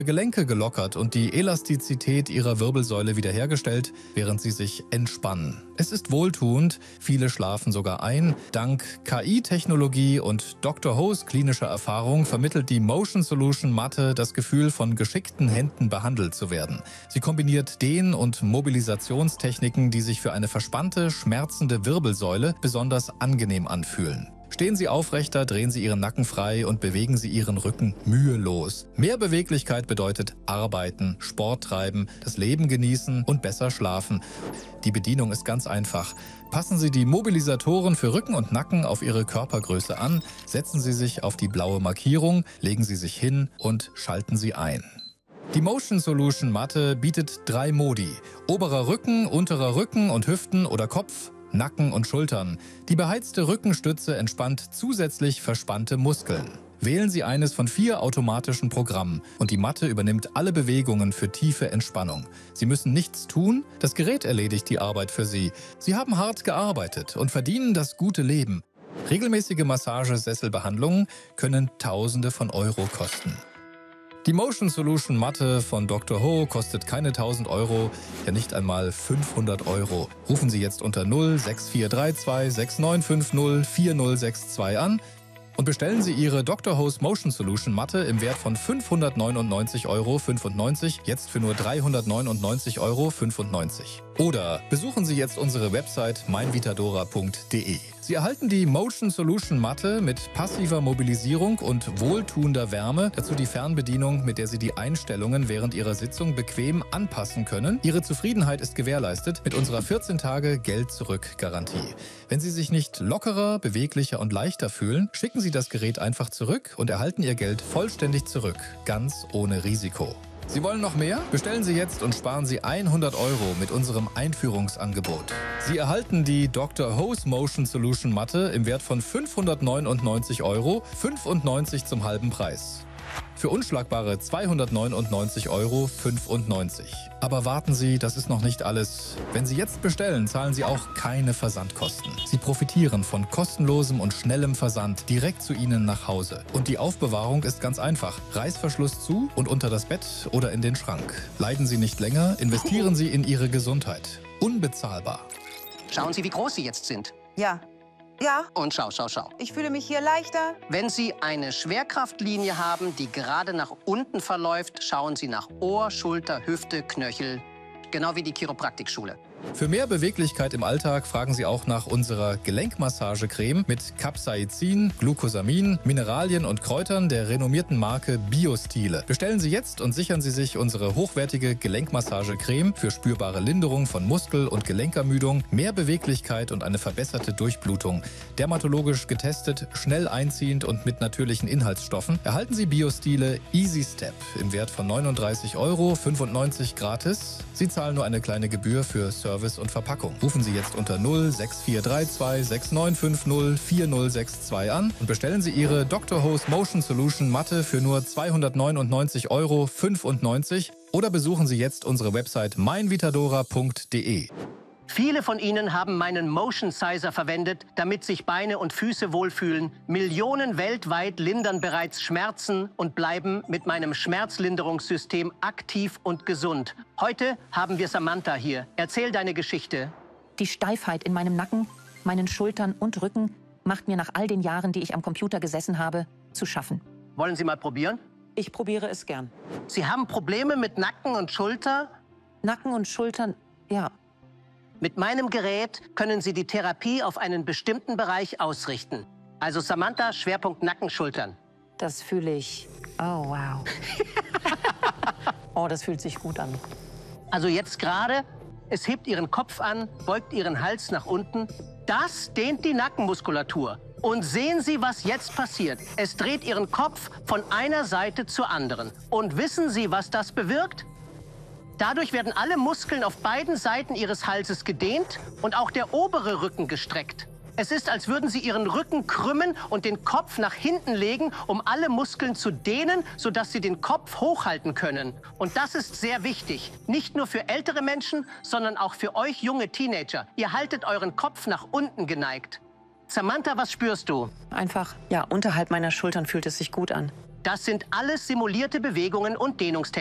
Gelenke gelockert und die Elastizität ihrer Wirbelsäule wiederhergestellt, während sie sich entspannen. Es ist wohltuend, viele schlafen sogar ein. Dank KI-Technologie und Dr. Ho's klinischer Erfahrung vermittelt die Motion Solution Matte das Gefühl, von geschickten Händen behandelt zu werden. Sie kombiniert Dehn- und Mobilisationstechniken, die sich für eine verspannte, schmerzende Wirbelsäule besonders angenehm anfühlen. Stehen Sie aufrechter, drehen Sie Ihren Nacken frei und bewegen Sie Ihren Rücken mühelos. Mehr Beweglichkeit bedeutet arbeiten, Sport treiben, das Leben genießen und besser schlafen. Die Bedienung ist ganz einfach. Passen Sie die Mobilisatoren für Rücken und Nacken auf Ihre Körpergröße an, setzen Sie sich auf die blaue Markierung, legen Sie sich hin und schalten Sie ein. Die Motion Solution Matte bietet 3 Modi: oberer Rücken, unterer Rücken und Hüften oder Kopf, Nacken und Schultern. Die beheizte Rückenstütze entspannt zusätzlich verspannte Muskeln. Wählen Sie eines von 4 automatischen Programmen und die Matte übernimmt alle Bewegungen für tiefe Entspannung. Sie müssen nichts tun, das Gerät erledigt die Arbeit für Sie. Sie haben hart gearbeitet und verdienen das gute Leben. Regelmäßige Massagesesselbehandlungen können Tausende von Euro kosten. Die Motion Solution Matte von Dr. Ho kostet keine 1000 Euro, ja nicht einmal 500 Euro. Rufen Sie jetzt unter 06432 6950 4062 an und bestellen Sie Ihre Dr. Ho's Motion Solution Matte im Wert von 599,95 Euro jetzt für nur 399,95 Euro. Oder besuchen Sie jetzt unsere Website meinvitadora.de. Sie erhalten die Motion Solution Matte mit passiver Mobilisierung und wohltuender Wärme, dazu die Fernbedienung, mit der Sie die Einstellungen während Ihrer Sitzung bequem anpassen können. Ihre Zufriedenheit ist gewährleistet mit unserer 14-Tage-Geld-Zurück-Garantie. Wenn Sie sich nicht lockerer, beweglicher und leichter fühlen, schicken Sie das Gerät einfach zurück und erhalten Ihr Geld vollständig zurück, ganz ohne Risiko. Sie wollen noch mehr? Bestellen Sie jetzt und sparen Sie 100 Euro mit unserem Einführungsangebot. Sie erhalten die Dr. Ho's Motion Solution Matte im Wert von 599,95 Euro zum halben Preis. Für unschlagbare 299,95 Euro. Aber warten Sie, das ist noch nicht alles. Wenn Sie jetzt bestellen, zahlen Sie auch keine Versandkosten. Sie profitieren von kostenlosem und schnellem Versand direkt zu Ihnen nach Hause. Und die Aufbewahrung ist ganz einfach. Reißverschluss zu und unter das Bett oder in den Schrank. Leiden Sie nicht länger, investieren Sie in Ihre Gesundheit. Unbezahlbar. Schauen Sie, wie groß Sie jetzt sind. Ja. Ja. Und schau. Ich fühle mich hier leichter. Wenn Sie eine Schwerkraftlinie haben, die gerade nach unten verläuft, schauen Sie nach Ohr, Schulter, Hüfte, Knöchel. Genau wie die Chiropraktikschule. Für mehr Beweglichkeit im Alltag fragen Sie auch nach unserer Gelenkmassagecreme mit Capsaicin, Glucosamin, Mineralien und Kräutern der renommierten Marke Biostile. Bestellen Sie jetzt und sichern Sie sich unsere hochwertige Gelenkmassagecreme für spürbare Linderung von Muskel- und Gelenkermüdung, mehr Beweglichkeit und eine verbesserte Durchblutung. Dermatologisch getestet, schnell einziehend und mit natürlichen Inhaltsstoffen erhalten Sie Biostile Easy Step im Wert von 39,95 Euro gratis. Sie zahlen nur eine kleine Gebühr für Service und Verpackung. Rufen Sie jetzt unter 06432 6950 4062 an und bestellen Sie Ihre Dr. Ho's Motion Solution Matte für nur 299,95 Euro oder besuchen Sie jetzt unsere Website meinvitadora.de. Viele von Ihnen haben meinen Motion Sizer verwendet, damit sich Beine und Füße wohlfühlen. Millionen weltweit lindern bereits Schmerzen und bleiben mit meinem Schmerzlinderungssystem aktiv und gesund. Heute haben wir Samantha hier. Erzähl deine Geschichte. Die Steifheit in meinem Nacken, meinen Schultern und Rücken macht mir nach all den Jahren, die ich am Computer gesessen habe, zu schaffen. Wollen Sie mal probieren? Ich probiere es gern. Sie haben Probleme mit Nacken und Schulter? Nacken und Schultern, ja. Mit meinem Gerät können Sie die Therapie auf einen bestimmten Bereich ausrichten. Also Samantha, Schwerpunkt Nacken, Schultern. Das fühle ich. Oh, wow. Oh, das fühlt sich gut an. Also jetzt gerade, es hebt Ihren Kopf an, beugt Ihren Hals nach unten. Das dehnt die Nackenmuskulatur. Und sehen Sie, was jetzt passiert. Es dreht Ihren Kopf von einer Seite zur anderen. Und wissen Sie, was das bewirkt? Dadurch werden alle Muskeln auf beiden Seiten Ihres Halses gedehnt und auch der obere Rücken gestreckt. Es ist, als würden Sie Ihren Rücken krümmen und den Kopf nach hinten legen, um alle Muskeln zu dehnen, sodass Sie den Kopf hochhalten können. Und das ist sehr wichtig. Nicht nur für ältere Menschen, sondern auch für euch junge Teenager. Ihr haltet euren Kopf nach unten geneigt. Samantha, was spürst du? Einfach, ja, unterhalb meiner Schultern fühlt es sich gut an. Das sind alles simulierte Bewegungen und Dehnungstechniken.